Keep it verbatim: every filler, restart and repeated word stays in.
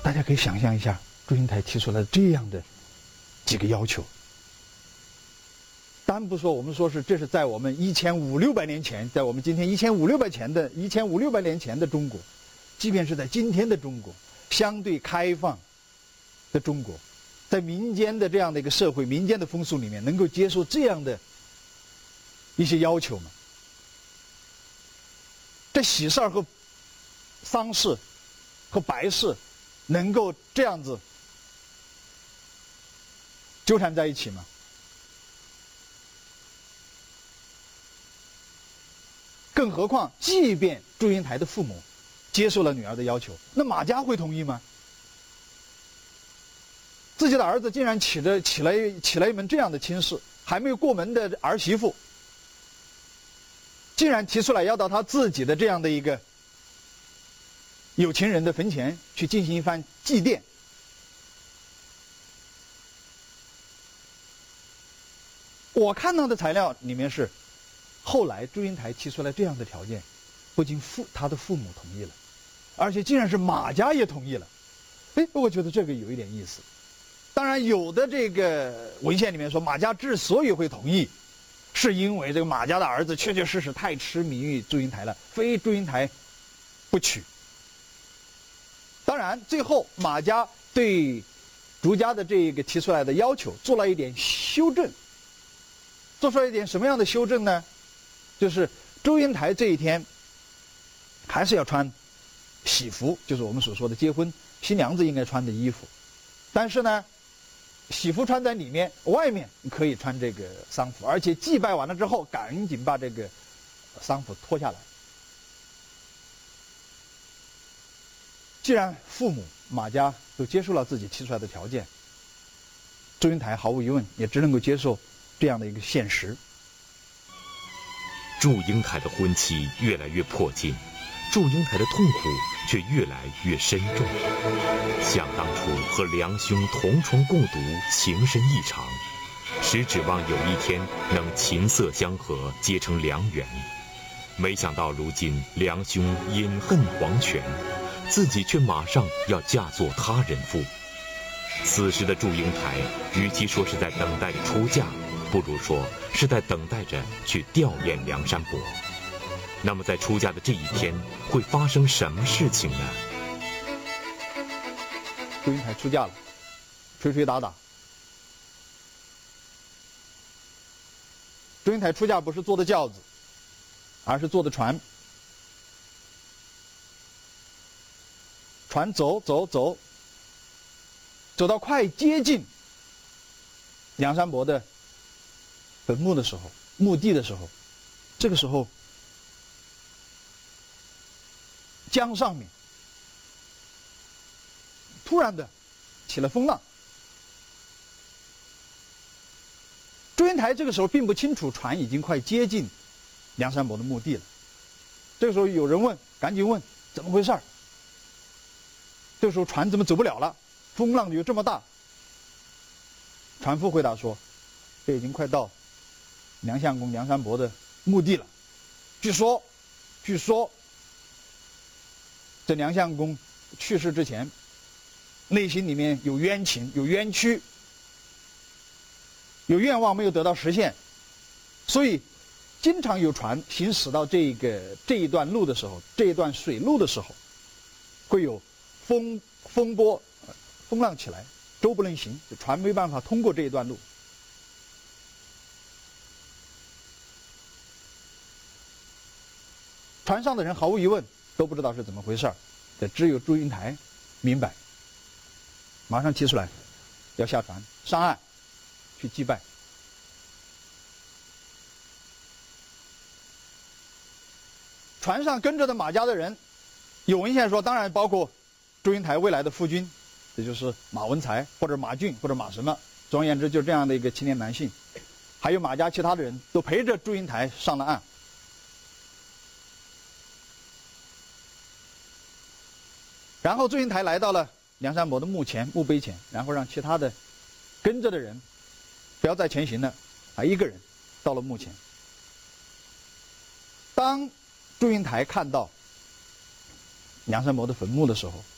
大家可以想象一下，祝英台提出来这样的几个要求。单不说，我们说是这是在我们一千五六百年前，在我们今天一千五六百前的一千五六百年前的中国，即便是在今天的中国，相对开放的中国，在民间的这样的一个社会、民间的风俗里面，能够接受这样的一些要求吗？这喜事儿和丧事和白事能够这样子纠缠在一起吗？更何况，即便祝英台的父母接受了女儿的要求，那马家会同意吗？自己的儿子竟然起了起来起了一门这样的亲事，还没有过门的儿媳妇，竟然提出来要到他自己的这样的一个有情人的坟前去进行一番祭奠。我看到的材料里面是，后来祝英台提出来这样的条件，不仅父他的父母同意了，而且竟然是马家也同意了。哎，我觉得这个有一点意思。当然，有的这个文献里面说，马家之所以会同意，是因为这个马家的儿子确确实实太痴迷于祝英台了，非祝英台不娶。当然，最后马家对祝家的这个提出来的要求做了一点修正，做出来一点什么样的修正呢？就是祝英台这一天还是要穿喜服，就是我们所说的结婚新娘子应该穿的衣服，但是呢，喜服穿在里面，外面可以穿这个丧服，而且祭拜完了之后，赶紧把这个丧服脱下来。既然父母马家都接受了自己提出来的条件，祝英台毫无疑问也只能够接受这样的一个现实。 祝英台的婚期越来越迫近，祝英台的痛苦却越来越深重。想当初和梁兄同床共读，情深意长，实指望有一天能琴瑟相和，结成良缘。没想到如今梁兄饮恨黄泉，自己却马上要嫁作他人妇。此时的祝英台，与其说是在等待着出嫁，不如说是在等待着去吊唁梁山伯。那么在出嫁的这一天，会发生什么事情呢？ 祝英台出嫁了，吹吹打打。祝英台出嫁不是坐的轿子，而是坐的船。船走走走，走到快接近梁山伯的坟墓的时候，墓地的时候，这个时候，江上面突然的起了风浪。祝英台这个时候并不清楚船已经快接近梁山伯的墓地了。这个时候有人问，赶紧问怎么回事儿？这个时候船怎么走不了了？风浪有这么大。船夫回答说，这已经快到梁相公梁山伯的墓地了。据说，据说这梁相公去世之前，内心里面有冤情，有冤屈，有愿望没有得到实现，所以经常有船行驶到这个这一段路的时候，这一段水路的时候，会有风风波、风浪起来，舟不能行，船没办法通过这一段路。船上的人毫无疑问都不知道是怎么回事儿，只有祝英台明白，马上提出来要下船上岸去祭拜。船上跟着的马家的人，有文献说，当然包括祝英台未来的夫君，也就是马文才或者马俊或者马什么，总而言之就是这样的一个青年男性，还有马家其他的人都陪着祝英台上了岸。然后祝英台来到了梁山伯的墓前墓碑前，然后让其他的跟着的人不要再前行了，啊，一个人到了墓前。当祝英台看到梁山伯的坟墓的时候，